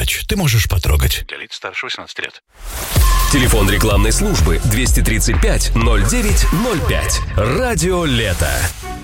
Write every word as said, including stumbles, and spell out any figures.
мяч, ты можешь потрогать. Для лиц старше восемнадцати лет. Телефон рекламной службы двести тридцать пять ноль девять ноль пять. Радио Лето.